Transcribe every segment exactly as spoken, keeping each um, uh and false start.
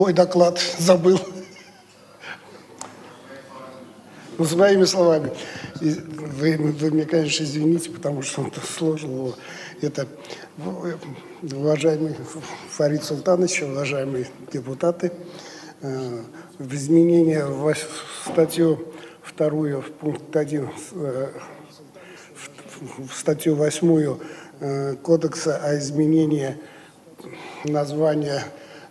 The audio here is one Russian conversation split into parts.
Ой, доклад забыл. Ну, своими словами. Вы, вы мне, конечно, извините, потому что он сложил его. Это, уважаемый Фарид Султанович, уважаемые депутаты, в изменение в статью вторую, в пункт один, в статью восьмую Кодекса о изменении названия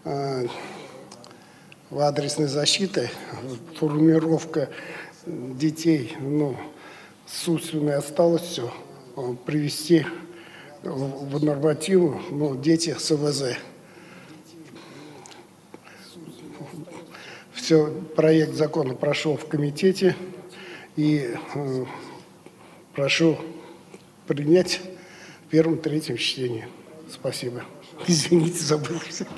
в адресной защиты, формулировка детей, ну, с умственной отсталостью привести в нормативу, ну, дети с ОВЗ. Все, проект закона прошел в комитете, и э, прошу принять в первом-третьем чтении. Спасибо. Извините, забыл.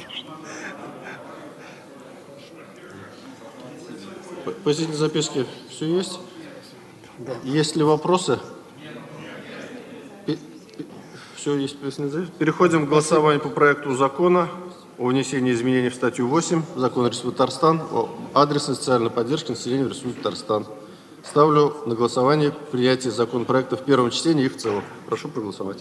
Позитивные записки все есть? Да. Есть ли вопросы? Все есть. Переходим к голосованию по проекту закона о внесении изменений в статью восемь Закона Республики Татарстан о адресной социальной поддержке населения в Республике Татарстан. Ставлю на голосование принятие законопроекта в первом чтении и в целом. Прошу проголосовать.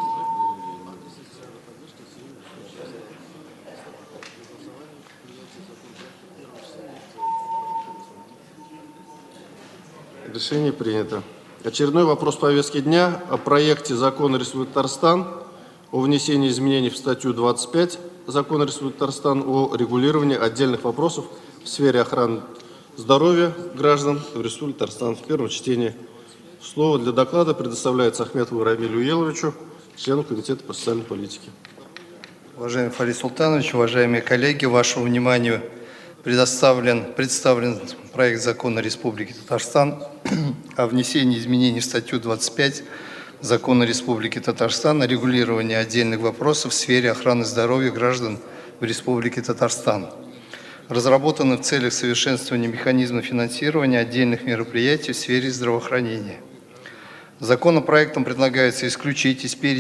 Решение принято. Очередной вопрос повестки дня о проекте закона Республики Татарстан о внесении изменений в статью двадцать пять Закона Республики Татарстан о регулировании отдельных вопросов в сфере охраны здоровья граждан в Республике Татарстан. В первом чтении. Слово для доклада предоставляется Ахметову Рамилю Уеловичу, члену Комитета по социальной политике. Уважаемый Фарид Султанович, уважаемые коллеги, вашему вниманию предоставлен, представлен проект закона Республики Татарстан о внесении изменений в статью двадцать пять Закона Республики Татарстан о регулировании отдельных вопросов в сфере охраны здоровья граждан в Республике Татарстан. Разработаны в целях совершенствования механизма финансирования отдельных мероприятий в сфере здравоохранения. Законопроектом предлагается исключить из перечня